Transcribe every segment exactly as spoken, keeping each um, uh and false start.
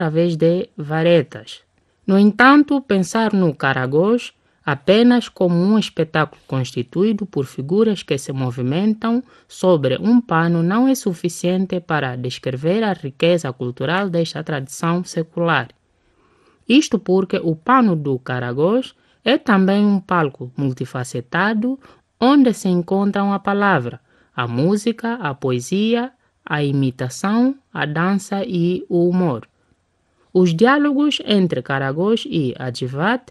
através de varetas. No entanto, pensar no Caragoz apenas como um espetáculo constituído por figuras que se movimentam sobre um pano não é suficiente para descrever a riqueza cultural desta tradição secular. Isto porque o pano do Caragoz é também um palco multifacetado onde se encontram a palavra, a música, a poesia, a imitação, a dança e o humor. Os diálogos entre Caragoz e Hajivat,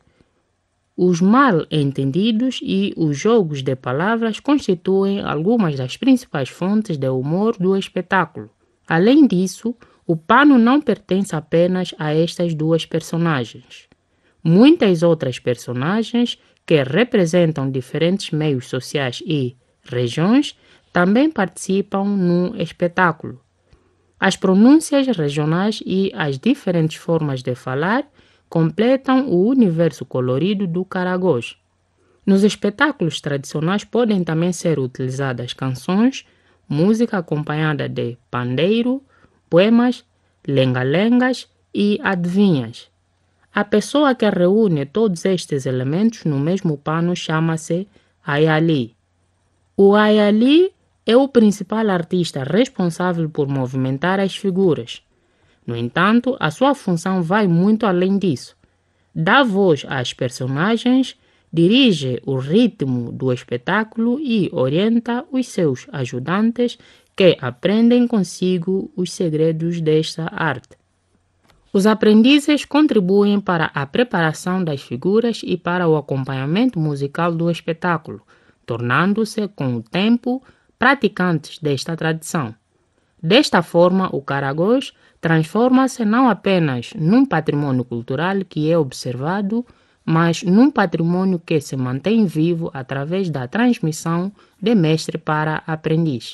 os mal-entendidos e os jogos de palavras constituem algumas das principais fontes de humor do espetáculo. Além disso, o pano não pertence apenas a estas duas personagens. Muitas outras personagens que representam diferentes meios sociais e regiões também participam no espetáculo. As pronúncias regionais e as diferentes formas de falar completam o universo colorido do Caragoz. Nos espetáculos tradicionais podem também ser utilizadas canções, música acompanhada de pandeiro, poemas, lenga-lengas e adivinhas. A pessoa que reúne todos estes elementos no mesmo pano chama-se Ayali. O Ayali é o principal artista responsável por movimentar as figuras. No entanto, a sua função vai muito além disso. Dá voz às personagens, dirige o ritmo do espetáculo e orienta os seus ajudantes que aprendem consigo os segredos desta arte. Os aprendizes contribuem para a preparação das figuras e para o acompanhamento musical do espetáculo, tornando-se, com o tempo, praticantes desta tradição. Desta forma, o Caragoz transforma-se não apenas num patrimônio cultural que é observado, mas num patrimônio que se mantém vivo através da transmissão de mestre para aprendiz.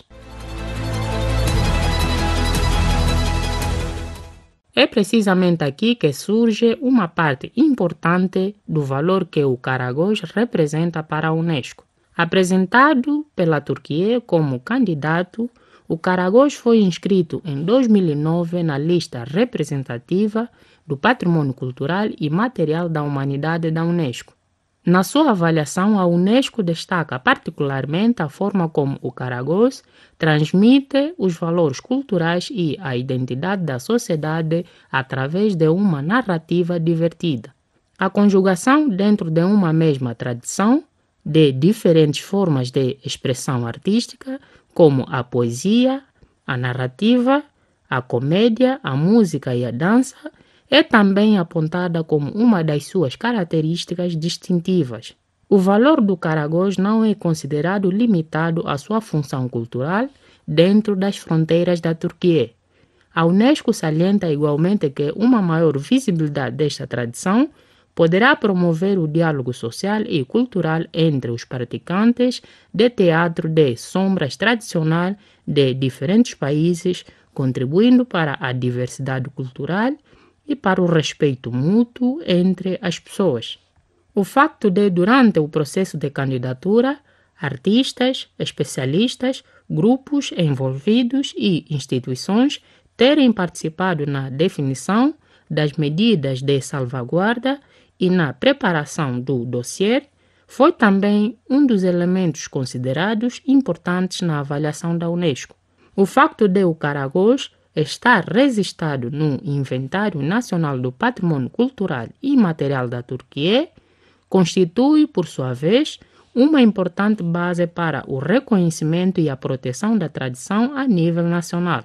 É precisamente aqui que surge uma parte importante do valor que o Caragoz representa para a Unesco. Apresentado pela Turquia como candidato, o Caragoz foi inscrito em dois mil e nove na lista representativa do Patrimônio Cultural e Material da Humanidade da Unesco. Na sua avaliação, a Unesco destaca particularmente a forma como o Caragoz transmite os valores culturais e a identidade da sociedade através de uma narrativa divertida. A conjugação dentro de uma mesma tradição de diferentes formas de expressão artística, como a poesia, a narrativa, a comédia, a música e a dança, é também apontada como uma das suas características distintivas. O valor do Caragoz não é considerado limitado à sua função cultural dentro das fronteiras da Turquia. A Unesco salienta igualmente que uma maior visibilidade desta tradição poderá promover o diálogo social e cultural entre os praticantes de teatro de sombras tradicional de diferentes países, contribuindo para a diversidade cultural e para o respeito mútuo entre as pessoas. O facto de, durante o processo de candidatura, artistas, especialistas, grupos envolvidos e instituições terem participado na definição das medidas de salvaguarda e na preparação do dossiê, foi também um dos elementos considerados importantes na avaliação da Unesco. O facto de o Caragoz estar registrado no Inventário Nacional do Patrimônio Cultural e Material da Turquia constitui, por sua vez, uma importante base para o reconhecimento e a proteção da tradição a nível nacional.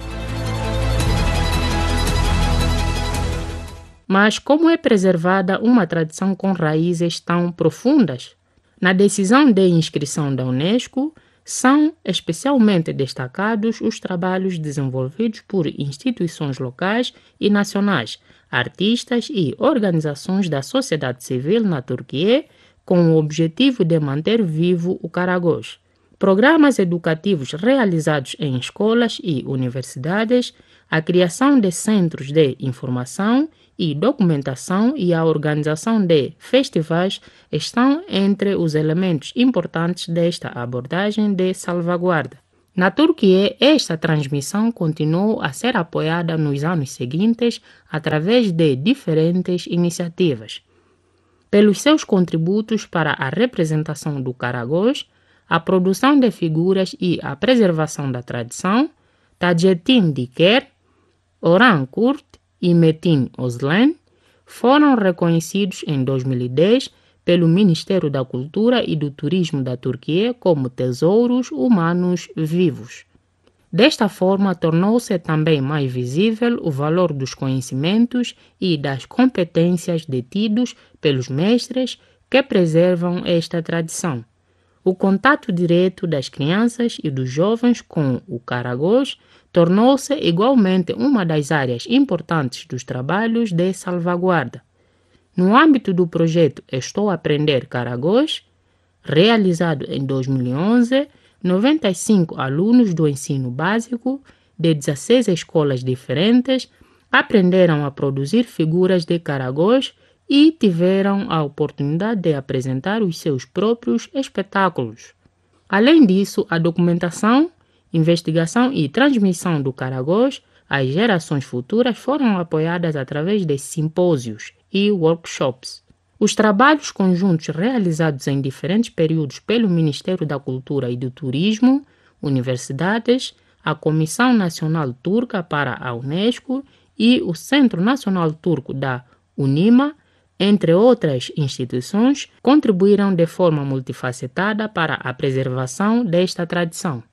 Mas como é preservada uma tradição com raízes tão profundas? Na decisão de inscrição da Unesco, são especialmente destacados os trabalhos desenvolvidos por instituições locais e nacionais, artistas e organizações da sociedade civil na Turquia, com o objetivo de manter vivo o Caragoz. Programas educativos realizados em escolas e universidades, a criação de centros de informação e documentação e a organização de festivais estão entre os elementos importantes desta abordagem de salvaguarda. Na Turquia, esta transmissão continuou a ser apoiada nos anos seguintes através de diferentes iniciativas. Pelos seus contributos para a representação do Karagöz, a produção de figuras e a preservação da tradição, Taceddin Diker, Orhan Kurt e Metin Özlen foram reconhecidos em dois mil e dez pelo Ministério da Cultura e do Turismo da Turquia como tesouros humanos vivos. Desta forma, tornou-se também mais visível o valor dos conhecimentos e das competências detidos pelos mestres que preservam esta tradição. O contato direto das crianças e dos jovens com o Karagöz tornou-se igualmente uma das áreas importantes dos trabalhos de salvaguarda. No âmbito do projeto Estou a Aprender Karagöz, realizado em dois mil e onze, noventa e cinco alunos do ensino básico de dezesseis escolas diferentes aprenderam a produzir figuras de Karagöz e tiveram a oportunidade de apresentar os seus próprios espetáculos. Além disso, a documentação, investigação e transmissão do Karagöz às gerações futuras foram apoiadas através de simpósios e workshops. Os trabalhos conjuntos realizados em diferentes períodos pelo Ministério da Cultura e do Turismo, universidades, a Comissão Nacional Turca para a Unesco e o Centro Nacional Turco da UNIMA, entre outras instituições, contribuíram de forma multifacetada para a preservação desta tradição.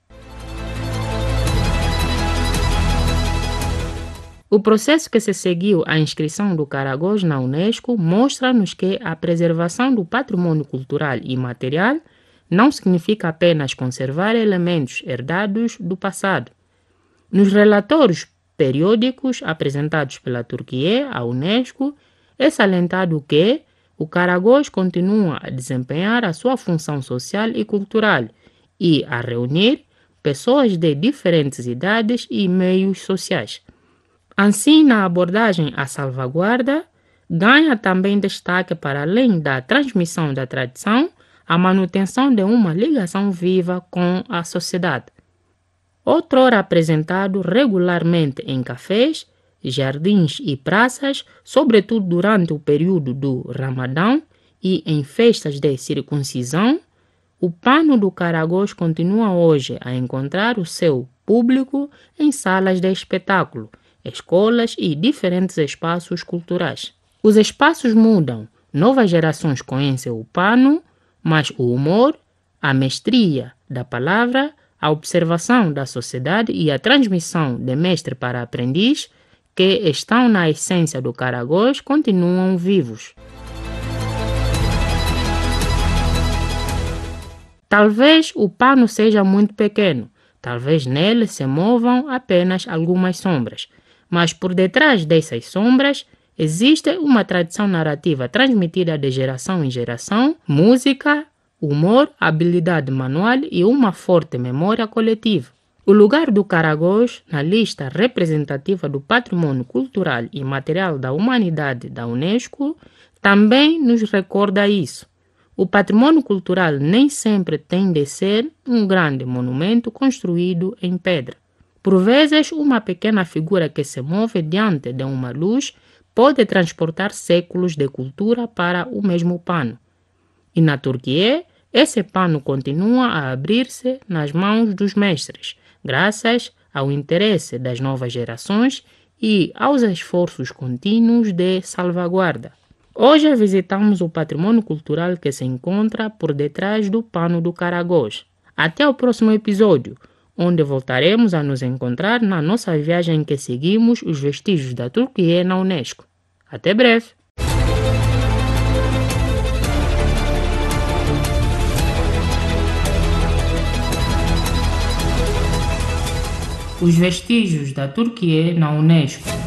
O processo que se seguiu à inscrição do Karagöz na Unesco mostra-nos que a preservação do patrimônio cultural e material não significa apenas conservar elementos herdados do passado. Nos relatórios periódicos apresentados pela Turquia à Unesco, é salientado que o Karagöz continua a desempenhar a sua função social e cultural e a reunir pessoas de diferentes idades e meios sociais. Assim, na abordagem à salvaguarda, ganha também destaque para além da transmissão da tradição, a manutenção de uma ligação viva com a sociedade. Outrora apresentado regularmente em cafés, jardins e praças, sobretudo durante o período do Ramadão e em festas de circuncisão, o pano do Karagöz continua hoje a encontrar o seu público em salas de espetáculo, escolas e diferentes espaços culturais. Os espaços mudam, novas gerações conhecem o pano, mas o humor, a mestria da palavra, a observação da sociedade e a transmissão de mestre para aprendiz, que estão na essência do Karagöz, continuam vivos. Talvez o pano seja muito pequeno, talvez nele se movam apenas algumas sombras, mas por detrás dessas sombras existe uma tradição narrativa transmitida de geração em geração, música, humor, habilidade manual e uma forte memória coletiva. O lugar do Karagöz na lista representativa do patrimônio cultural e material da humanidade da Unesco também nos recorda isso. O patrimônio cultural nem sempre tem de ser um grande monumento construído em pedra. Por vezes, uma pequena figura que se move diante de uma luz pode transportar séculos de cultura para o mesmo pano. E na Turquia, esse pano continua a abrir-se nas mãos dos mestres, graças ao interesse das novas gerações e aos esforços contínuos de salvaguarda. Hoje visitamos o patrimônio cultural que se encontra por detrás do pano do Karagöz. Até o próximo episódio, onde voltaremos a nos encontrar na nossa viagem em que seguimos os vestígios da Turquia na Unesco. Até breve! Os vestígios da Turquia na Unesco.